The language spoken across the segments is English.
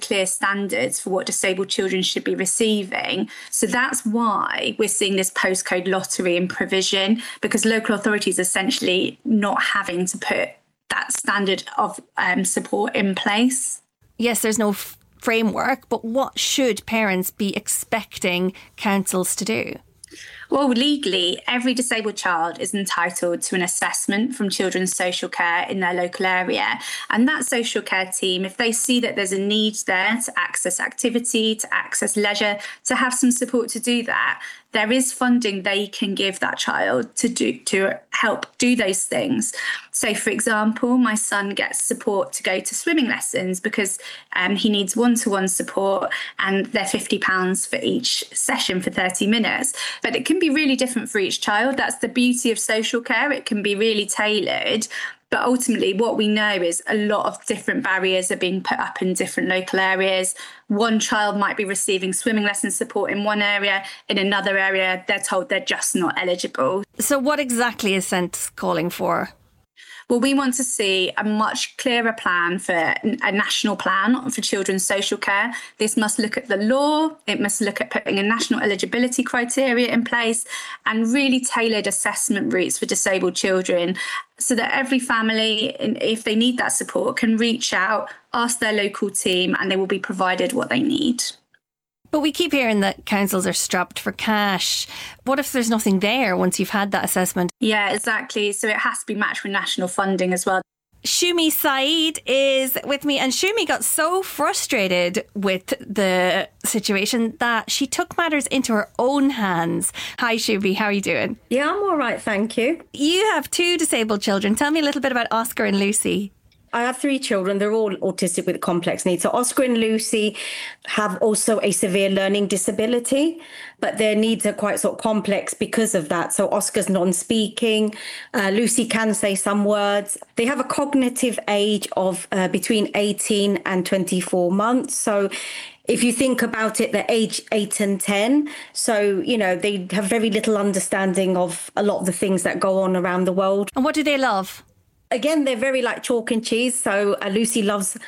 clear standards for what disabled children should be receiving. So that's why we're seeing this postcode lottery and provision, because local authorities are essentially not having to put that standard of support in place. Yes, there's no framework, but what should parents be expecting councils to do? Well, legally, every disabled child is entitled to an assessment from Children's Social Care in their local area. And that social care team, if they see that there's a need there to access activity, to access leisure, to have some support to do that, there is funding they can give that child to help do those things. So, for example, my son gets support to go to swimming lessons because he needs one-to-one support, and they're £50 for each session for 30 minutes. But it can be really different for each child. That's the beauty of social care. It can be really tailored. But ultimately, what we know is a lot of different barriers are being put up in different local areas. One child might be receiving swimming lesson support in one area. In another area, they're told they're just not eligible. So what exactly is Sense calling for? Well, we want to see a much clearer plan for a national plan for children's social care. This must look at the law. It must look at putting a national eligibility criteria in place and really tailored assessment routes for disabled children, so that every family, if they need that support, can reach out, ask their local team, and they will be provided what they need. But we keep hearing that councils are strapped for cash. What if there's nothing there once you've had that assessment? Yeah, exactly. So it has to be matched with national funding as well. Shumi Saeed is with me, and Shumi got so frustrated with the situation that she took matters into her own hands. Hi Shumi, how are you doing? Yeah, I'm all right, thank you. You have 2 disabled children. Tell me a little bit about Oscar and Lucy. I have 3 children. They're all autistic with complex needs. So Oscar and Lucy have also a severe learning disability, but their needs are quite sort of complex because of that. So Oscar's non-speaking. Lucy can say some words. They have a cognitive age of between 18 and 24 months. So if you think about it, they're age 8 and 10. So, you know, they have very little understanding of a lot of the things that go on around the world. And what do they love? Again, they're very like chalk and cheese. So Lucy loves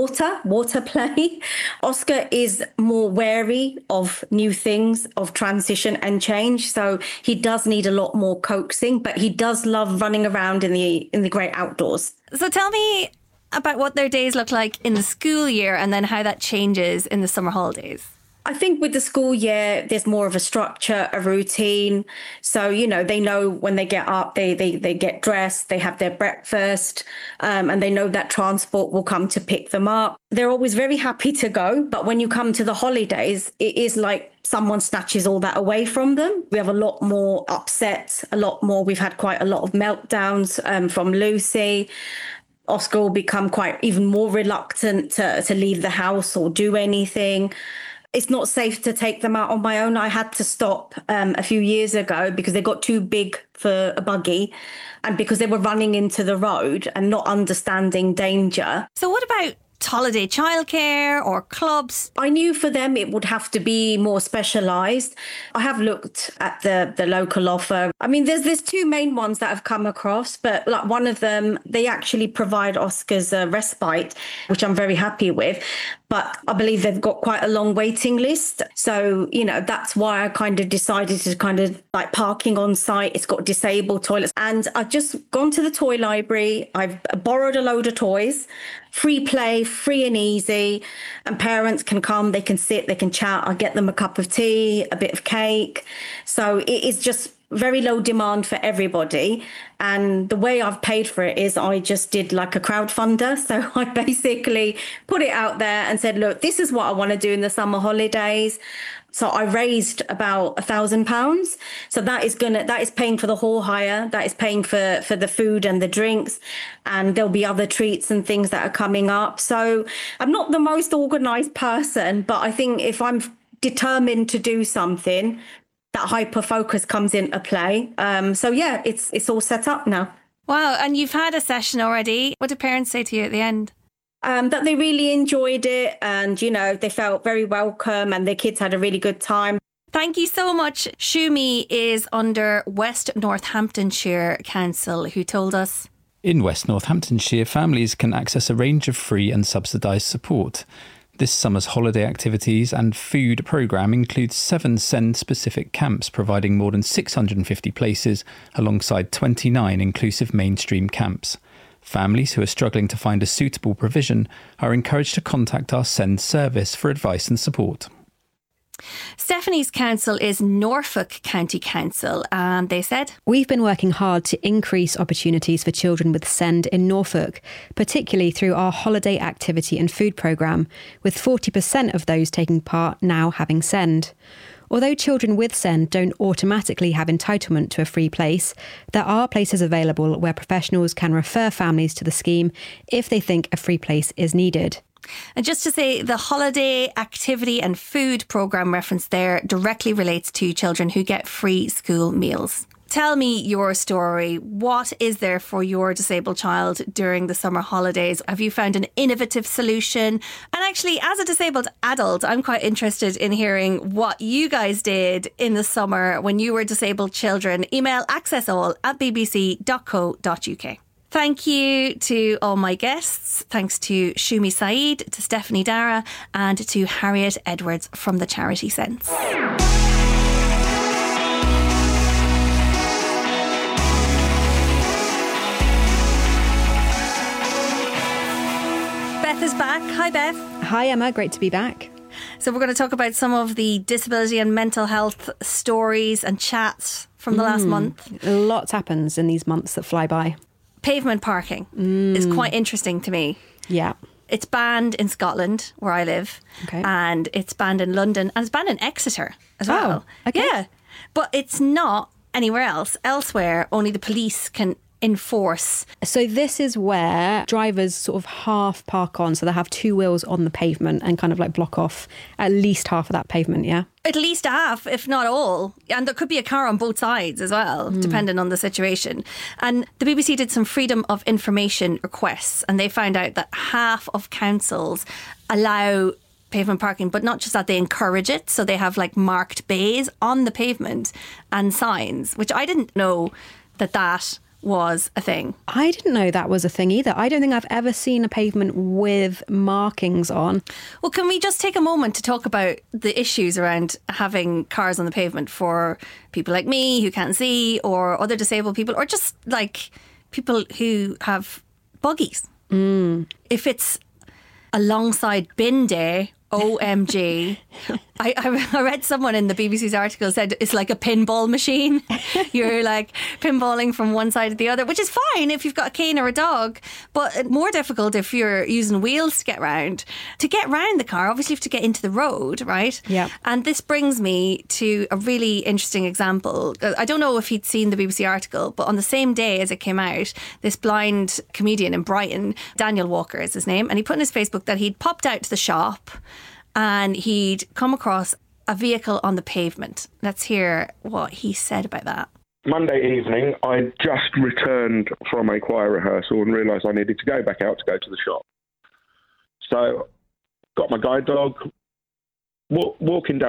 water play. Oscar is more wary of new things, of transition and change. So he does need a lot more coaxing, but he does love running around in the great outdoors. So tell me about what their days look like in the school year and then how that changes in the summer holidays. I think with the school year, there's more of a structure, a routine. So, you know, they know when they get up, they get dressed, they have their breakfast, and they know that transport will come to pick them up. They're always very happy to go. But when you come to the holidays, it is like someone snatches all that away from them. We have a lot more upset, we've had quite a lot of meltdowns from Lucy. Oscar will become quite even more reluctant to leave the house or do anything. It's not safe to take them out on my own. I had to stop a few years ago because they got too big for a buggy and because they were running into the road and not understanding danger. So what about holiday childcare or clubs? I knew for them it would have to be more specialised. I have looked at the local offer. I mean, there's 2 main ones that I've come across, but like one of them, they actually provide Oscar's respite, which I'm very happy with. But I believe they've got quite a long waiting list. So, you know, that's why I kind of decided to kind of like parking on site. It's got disabled toilets. And I've just gone to the toy library. I've borrowed a load of toys, free play, free and easy. And parents can come, they can sit, they can chat. I'll get them a cup of tea, a bit of cake. So it is just very low demand for everybody. And the way I've paid for it is I just did like a crowdfunder. So I basically put it out there and said, look, this is what I want to do in the summer holidays. So I raised about £1,000. So that is paying for the hall hire. That is paying for the food and the drinks. And there'll be other treats and things that are coming up. So I'm not the most organised person, but I think if I'm determined to do something, that hyper focus comes into play. So yeah, it's all set up now. Wow, and you've had a session already. What did parents say to you at the end? That they really enjoyed it and, you know, they felt very welcome and their kids had a really good time. Thank you so much. Shumi is under West Northamptonshire Council, who told us. In West Northamptonshire, families can access a range of free and subsidised support. This summer's holiday activities and food programme includes 7 SEND-specific camps providing more than 650 places alongside 29 inclusive mainstream camps. Families who are struggling to find a suitable provision are encouraged to contact our SEND service for advice and support. Stephanie's council is Norfolk County Council, and they said, "We've been working hard to increase opportunities for children with SEND in Norfolk, particularly through our holiday activity and food programme, with 40% of those taking part now having SEND. Although children with SEND don't automatically have entitlement to a free place, there are places available where professionals can refer families to the scheme if they think a free place is needed." And just to say, the holiday activity and food programme reference there directly relates to children who get free school meals. Tell me your story. What is there for your disabled child during the summer holidays? Have you found an innovative solution? And actually, as a disabled adult, I'm quite interested in hearing what you guys did in the summer when you were disabled children. Email accessall@bbc.co.uk. Thank you to all my guests. Thanks to Shumi Saeed, to Stephanie Dara, and to Harriet Edwards from the charity Sense. Beth is back. Hi, Beth. Hi, Emma. Great to be back. So we're going to talk about some of the disability and mental health stories and chats from the last month. Lots happens in these months that fly by. Pavement parking is quite interesting to me. Yeah. It's banned in Scotland, where I live, and it's banned in London, and it's banned in Exeter as well. Okay. Yeah, but it's not anywhere else. Elsewhere, only the police can enforce. So this is where drivers sort of half park on, so they have 2 wheels on the pavement and kind of like block off at least half of that pavement, yeah? At least half, if not all. And there could be a car on both sides as well, depending on the situation. And the BBC did some freedom of information requests, and they found out that half of councils allow pavement parking, but not just that, they encourage it. So they have like marked bays on the pavement and signs, which I didn't know that was a thing. I didn't know that was a thing either. I don't think I've ever seen a pavement with markings on. Well, can we just take a moment to talk about the issues around having cars on the pavement for people like me who can't see, or other disabled people, or just like people who have buggies? If it's alongside bin day, OMG. I read someone in the BBC's article said it's like a pinball machine. You're like pinballing from one side to the other, which is fine if you've got a cane or a dog, but more difficult if you're using wheels to get round. To get round the car, obviously you have to get into the road, right? Yeah. And this brings me to a really interesting example. I don't know if he'd seen the BBC article, but on the same day as it came out, this blind comedian in Brighton, Daniel Walker is his name, and he put on his Facebook that he'd popped out to the shop and he'd come across a vehicle on the pavement. Let's hear what he said about that. Monday evening, I just returned from a choir rehearsal and realised I needed to go back out to go to the shop. So, got my guide dog, walking down